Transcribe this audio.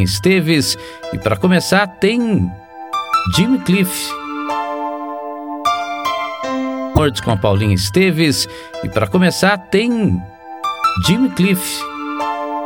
Paulinha Esteves. E para começar tem Jimmy Cliff. Com a Paulinha Esteves. E para começar tem Jimmy Cliff.